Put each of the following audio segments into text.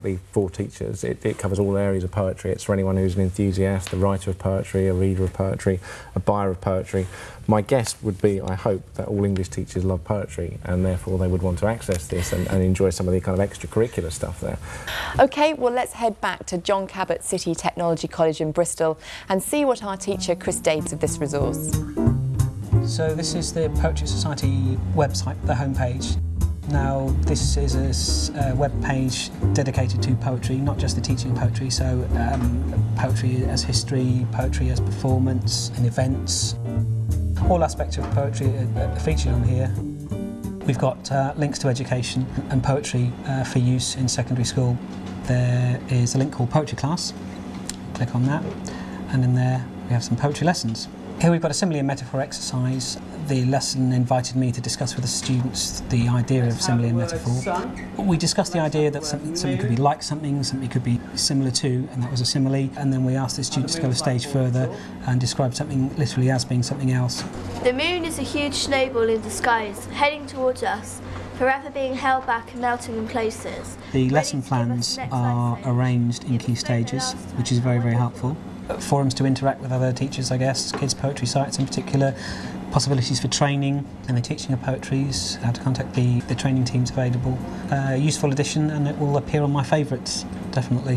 For teachers, it covers all areas of poetry. It's for anyone who's an enthusiast, a writer of poetry, a reader of poetry, a buyer of poetry. My guess would be, I hope, that all English teachers love poetry and therefore they would want to access this and enjoy some of the kind of extracurricular stuff there. OK, well, let's head back to John Cabot City Technology College in Bristol and see what our teacher Chris Davies of this resource. So this is the Poetry Society website, the homepage. Now, this is a web page dedicated to poetry, not just the teaching of poetry, so poetry as history, poetry as performance and events. All aspects of poetry are featured on here. We've got links to education and poetry for use in secondary school. There is a link called Poetry Class. Click on that, and in there we have some poetry lessons. Here we've got a simile and metaphor exercise. The lesson invited me to discuss with the students the idea of simile and metaphor. We discussed the idea that something could be like something could be similar to, and that was a simile. And then we asked the students to go a stage further and describe something literally as being something else. The moon is a huge snowball in the skies, heading towards us, forever being held back and melting in places. The lesson plans are arranged in key stages, which is very, very helpful. Forums to interact with other teachers, I guess, kids' poetry sites in particular, possibilities for training and the teaching of poetries, how to contact the training teams available. Useful addition, and it will appear on my favourites, definitely.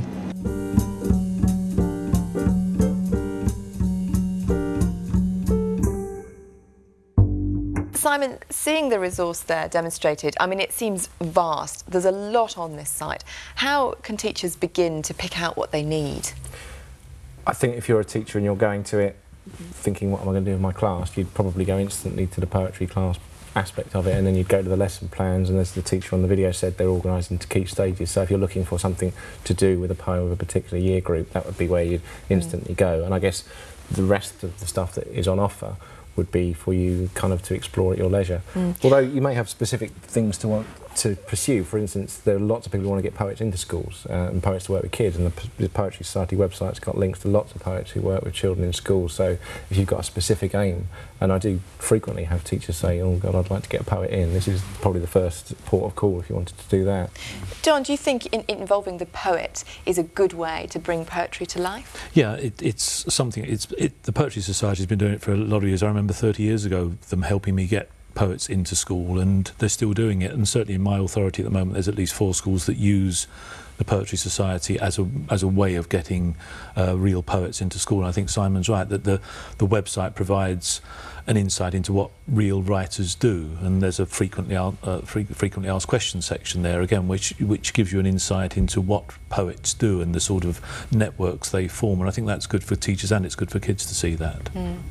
Simon, seeing the resource there demonstrated, I mean, it seems vast. There's a lot on this site. How can teachers begin to pick out what they need? I think if you're a teacher and you're going to it thinking, what am I going to do with my class, you'd probably go instantly to the poetry class aspect of it, and then you'd go to the lesson plans, and as the teacher on the video said, they're organised into key stages. So if you're looking for something to do with a poem of a particular year group, that would be where you'd instantly go. And I guess the rest of the stuff that is on offer would be for you kind of to explore at your leisure. Although you may have specific things to want to pursue. For instance, there are lots of people who want to get poets into schools and poets to work with kids, and the Poetry Society website's got links to lots of poets who work with children in schools. So if you've got a specific aim, and I do frequently have teachers say, oh God, I'd like to get a poet in, this is probably the first port of call if you wanted to do that. John, do you think involving the poet is a good way to bring poetry to life? Yeah, it's something, the Poetry Society's been doing it for a lot of years. I remember 30 years ago them helping me get poets into school, and they're still doing it, and certainly in my authority at the moment there's at least 4 schools that use the Poetry Society as a way of getting real poets into school. And I think Simon's right that the website provides an insight into what real writers do, and there's a frequently asked questions section there again, which gives you an insight into what poets do and the sort of networks they form, and I think that's good for teachers and it's good for kids to see that.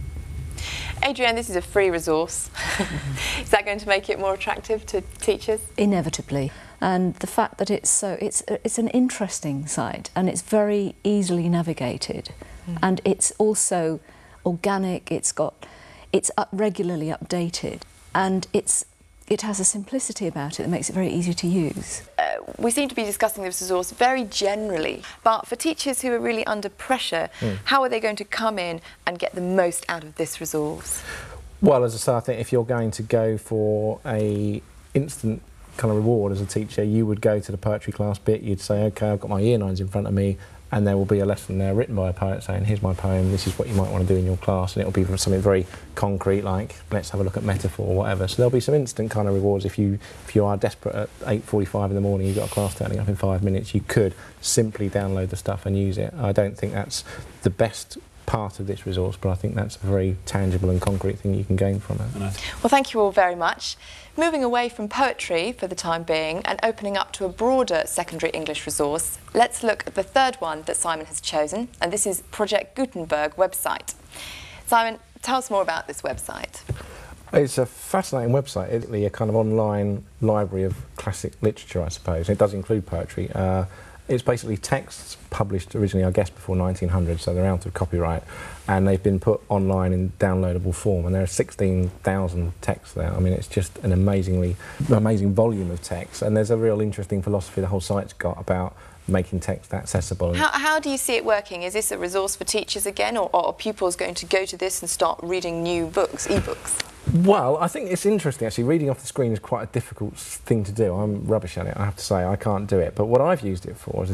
Adrienne, this is a free resource. Is that going to make it more attractive to teachers? Inevitably. And the fact that it's an interesting site, and it's very easily navigated, and it's also organic. It's regularly updated, and it has a simplicity about it that makes it very easy to use. We seem to be discussing this resource very generally, but for teachers who are really under pressure, how are they going to come in and get the most out of this resource? Well, as I say, I think if you're going to go for a instant kind of reward as a teacher, you would go to the poetry class bit, you'd say, OK, I've got my year 9s in front of me, and there will be a lesson there written by a poet saying, here's my poem, this is what you might want to do in your class, and it'll be something very concrete, like let's have a look at metaphor or whatever. So there'll be some instant kind of rewards. If you are desperate at 8:45 in the morning, you've got a class turning up in 5 minutes, you could simply download the stuff and use it. I don't think that's the best part of this resource, but I think that's a very tangible and concrete thing you can gain from it. Well, thank you all very much. Moving away from poetry for the time being and opening up to a broader secondary English resource, let's look at the third one that Simon has chosen, and this is Project Gutenberg website. Simon, tell us more about this website. It's a fascinating website. It's a kind of online library of classic literature, I suppose. It does include poetry. It's basically texts published originally, I guess, before 1900, so they're out of copyright, and they've been put online in downloadable form, and there are 16,000 texts there. I mean, it's just an amazing volume of text, and there's a real interesting philosophy the whole site's got about making text accessible. How do you see it working? Is this a resource for teachers again, or are pupils going to go to this and start reading new books, e-books? Well, I think it's interesting actually. Reading off the screen is quite a difficult thing to do. I'm rubbish at it, I have to say. I can't do it. But what I've used it for is